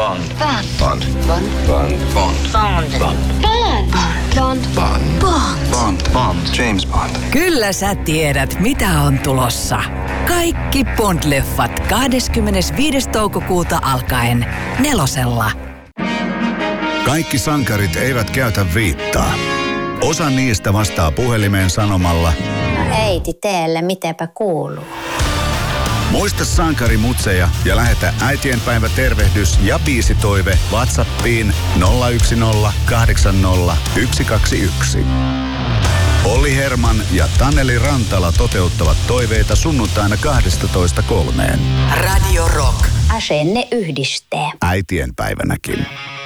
Bond. Bond. Bond. Bond. Bond. Bond. Bond. Bond. James Bond. Kyllä sä tiedät, mitä on tulossa. Kaikki Bond-leffat 25. toukokuuta alkaen 4:lla. Kaikki sankarit eivät käytä viittaa. Osa niistä vastaa puhelimeen sanomalla: äiti, teelle mitäpä kuuluu? Muista sankarimutseja ja lähetä äitienpäivä tervehdys ja biisitoive WhatsAppiin 010 80 121. Olli Herman ja Taneli Rantala toteuttavat toiveita sunnuntaina 12:3. Radio Rock. Asenne yhdistää. Äitienpäivänäkin.